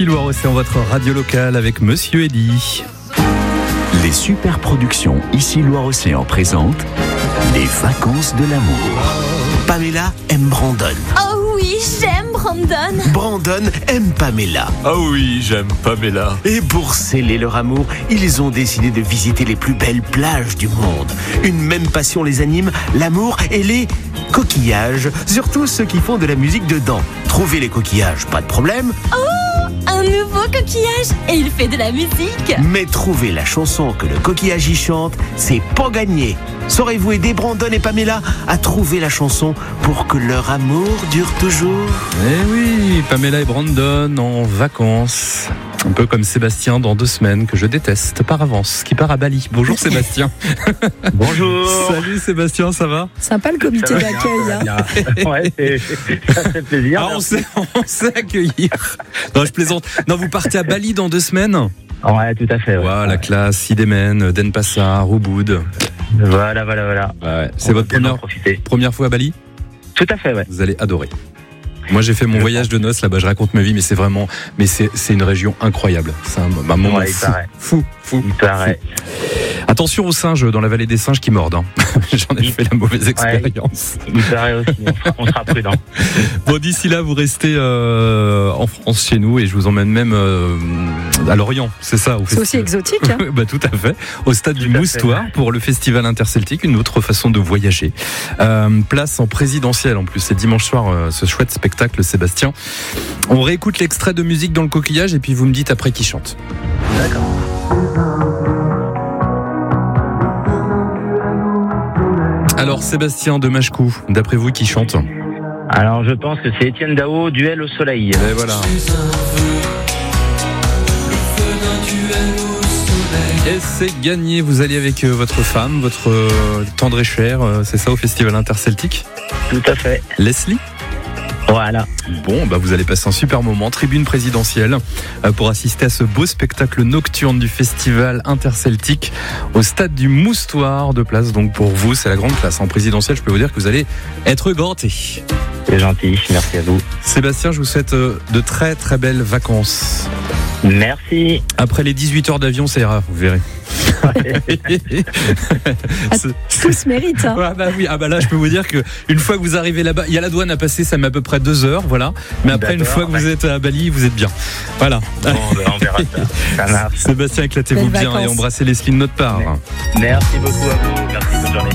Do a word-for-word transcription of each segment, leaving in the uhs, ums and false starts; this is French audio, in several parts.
Ici Loire-Océan, votre radio locale avec Monsieur Eddy. Les super productions Ici Loire-Océan présentent les vacances de l'amour. Pamela aime Brandon. Oh oui, j'aime Brandon. Brandon aime Pamela. Ah oui, j'aime Pamela. Et pour sceller leur amour, ils ont décidé de visiter les plus belles plages du monde. Une même passion les anime, l'amour et les coquillages. Surtout ceux qui font de la musique dedans. Trouver les coquillages, pas de problème. Oh, un nouveau coquillage et il fait de la musique. Mais trouver la chanson que le coquillage y chante, c'est pas gagné. Saurez-vous aider Brandon et Pamela à trouver la chanson pour que leur amour dure toujours? Eh oui, Pamela et Brandon en vacances. Un peu comme Sébastien dans deux semaines, que je déteste par avance, qui part à Bali. Bonjour Sébastien. Bonjour. Salut Sébastien, ça va? Sympa le comité d'accueil. Hein. Ouais, c'est, ça fait plaisir. Ah, on, sait, on sait accueillir. Non, je plaisante. Non, vous partez à Bali dans deux semaines? Ouais, tout à fait. Ouais. Voilà, la classe, Sidemen, Denpasar, Ubud. Voilà, voilà, voilà. Ouais, c'est on votre première, première fois à Bali? Tout à fait, ouais. Vous allez adorer. Moi, j'ai fait mon voyage de noces là-bas. Je raconte ma vie, mais c'est vraiment, mais c'est, c'est une région incroyable. C'est un, un moment ouais, fou, fou, fou, il paraît. Attention aux singes dans la vallée des singes qui mordent. Hein. J'en ai il... fait la mauvaise expérience. Ouais, il paraît aussi. On sera, on sera prudent. Bon, d'ici là, vous restez euh, en France chez nous et je vous emmène même euh, à Lorient. C'est ça. Au c'est aussi exotique. Hein. Bah tout à fait. Au stade tout du Moustoir pour le festival interceltique, une autre façon de voyager. Euh, place en présidentielle en plus. C'est dimanche soir euh, ce chouette spectacle, Sébastien. On réécoute l'extrait de musique dans le coquillage et puis vous me dites après qui chante. D'accord. Alors Sébastien de Machecou, d'après vous qui chante? Alors je pense que c'est Étienne Dao, Duel au soleil. Et voilà. Et c'est gagné, vous allez avec votre femme, votre tendre et chère, c'est ça, au festival interceltique? Tout à fait. Leslie? Voilà. Bon, bah vous allez passer un super moment, tribune présidentielle, pour assister à ce beau spectacle nocturne du festival interceltique au stade du Moustoir de place. Donc pour vous, c'est la grande classe. En présidentielle, je peux vous dire que vous allez être ganté. C'est gentil, merci à vous. Sébastien, je vous souhaite de très très belles vacances. Merci. Après les dix-huit heures d'avion, ça ira, vous verrez. Tout se mérite. Hein. Ah bah oui, ah bah là je peux vous dire que une fois que vous arrivez là-bas, il y a la douane à passer, ça met à peu près deux heures, voilà. Mais après D'accord, une fois que ouais. vous êtes à Bali, vous êtes bien. Voilà. Bon, ben on verra ça. Ça marche. Sébastien, éclatez-vous bien vacances. Et embrassez Leslie de notre part. Merci beaucoup à vous. Merci, bonne journée.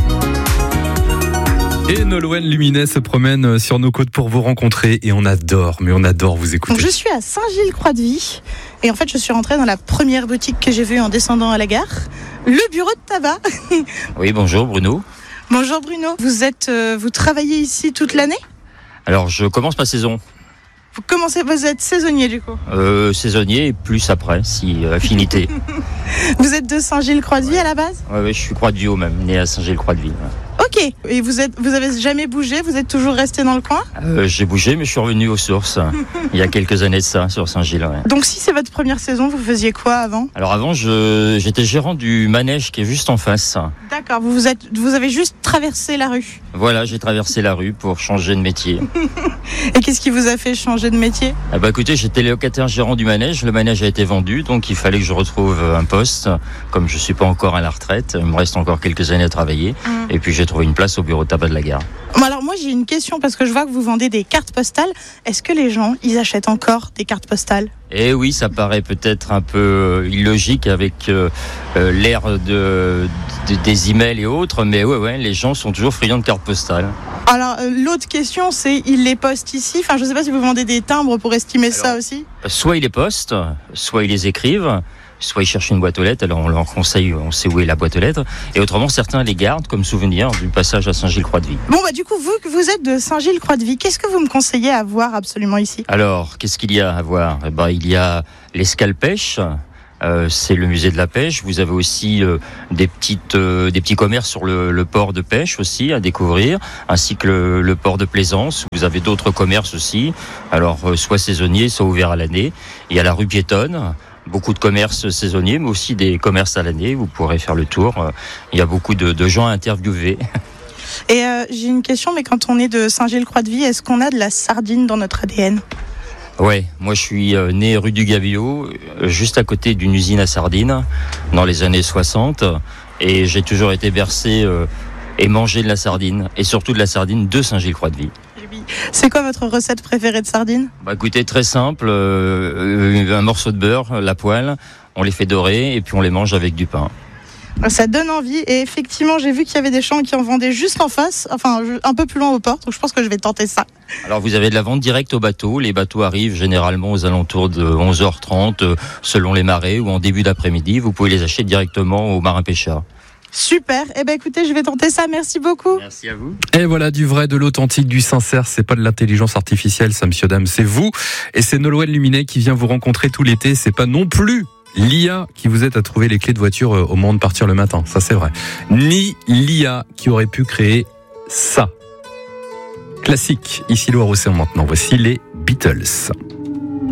Et Nolwenn Luminet se promène sur nos côtes pour vous rencontrer et on adore, mais on adore vous écouter. Je suis à Saint-Gilles-Croix-de-Vie et en fait je suis rentrée dans la première boutique que j'ai vue en descendant à la gare, le bureau de tabac. Oui, bonjour Bruno. Bonjour Bruno, vous êtes, euh, vous travaillez ici toute l'année? Alors je commence ma saison. Vous commencez, vous êtes saisonnier du coup? euh, Saisonnier et plus après, si euh, affinité. Vous êtes de Saint-Gilles-Croix-de-Vie à la base? Oui, ouais, je suis Croix-de-Vie même, né à Saint-Gilles-Croix-de-Vie. Ouais. Ok, et vous êtes, vous avez jamais bougé? Vous êtes toujours resté dans le coin? euh, J'ai bougé, mais je suis revenu aux sources il y a quelques années de ça, sur Saint-Gilles. Ouais. Donc si c'est votre première saison, vous faisiez quoi avant? Alors avant, je, j'étais gérant du manège qui est juste en face. D'accord, vous, vous, êtes, vous avez juste traversé la rue? Voilà, j'ai traversé la rue pour changer de métier. Et qu'est-ce qui vous a fait changer de métier? Ah bah écoutez, j'étais locataire gérant du manège, le manège a été vendu, donc il fallait que je retrouve un poste. Comme je ne suis pas encore à la retraite, il me reste encore quelques années à travailler. Mmh. Et puis j'ai trouvé une place au bureau de tabac de la gare. Alors moi j'ai une question parce que je vois que vous vendez des cartes postales. Est-ce que les gens, ils achètent encore des cartes postales? Eh oui, ça paraît peut-être un peu illogique avec euh, euh, l'ère de, de, des emails et autres, mais ouais, ouais, les gens sont toujours friands de cartes postales. Alors euh, l'autre question, c'est ils les postent ici. Enfin, je ne sais pas si vous vendez des timbres pour estimer Alors, ça aussi. Soit ils les postent, soit ils les écrivent. Soit ils cherchent une boîte aux lettres, alors on leur conseille, on sait où est la boîte aux lettres, et autrement certains les gardent comme souvenir du passage à Saint-Gilles-Croix-de-Vie. Bon bah du coup, vous, vous êtes de Saint-Gilles-Croix-de-Vie, qu'est-ce que vous me conseillez à voir absolument ici? Alors, qu'est-ce qu'il y a à voir? Eh ben, il y a l'escale pêche, euh, c'est le musée de la pêche, vous avez aussi euh, des, petites, euh, des petits commerces sur le, le port de pêche aussi à découvrir, ainsi que le, le port de plaisance, vous avez d'autres commerces aussi, alors euh, soit saisonniers, soit ouverts à l'année. Il y a la rue piétonne, beaucoup de commerces saisonniers, mais aussi des commerces à l'année. Vous pourrez faire le tour. Il y a beaucoup de, de gens à interviewer. Et euh, j'ai une question, mais quand on est de Saint-Gilles-Croix-de-Vie, est-ce qu'on a de la sardine dans notre A D N? Ouais, moi je suis né rue du Gavillot, juste à côté d'une usine à sardines, dans les années soixante, et j'ai toujours été bercé euh, et mangé de la sardine, et surtout de la sardine de Saint-Gilles-Croix-de-Vie. C'est quoi votre recette préférée de sardines ? Bah écoutez, très simple, euh, un morceau de beurre, la poêle, on les fait dorer et puis on les mange avec du pain. Ça donne envie, et effectivement j'ai vu qu'il y avait des champs qui en vendaient juste en face, enfin un peu plus loin au port, donc je pense que je vais tenter ça. Alors vous avez de la vente directe au bateau, les bateaux arrivent généralement aux alentours de onze heures trente selon les marées ou en début d'après-midi, vous pouvez les acheter directement aux marins pêcheurs. Super, eh ben écoutez, je vais tenter ça, merci beaucoup. Merci à vous. Et voilà, du vrai, de l'authentique, du sincère, c'est pas de l'intelligence artificielle, ça, monsieur, dame, c'est vous. Et c'est Nolwenn Luminet qui vient vous rencontrer tout l'été, c'est pas non plus l'I A qui vous aide à trouver les clés de voiture au moment de partir le matin, ça c'est vrai. Ni l'I A qui aurait pu créer ça. Classique, ici Loire-Océan maintenant, voici les Beatles.